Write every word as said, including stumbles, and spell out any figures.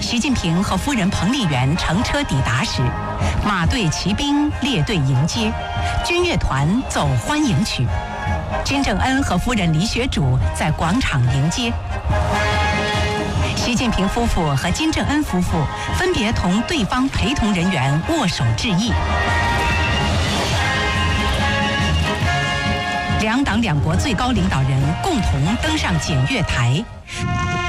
习近平和夫人彭丽媛乘车抵达时，马队骑兵列队迎接，军乐团奏欢迎曲。金正恩和夫人李雪主在广场迎接。习近平夫妇和金正恩夫妇分别同对方陪同人员握手致意。两党两国最高领导人共同登上检阅台。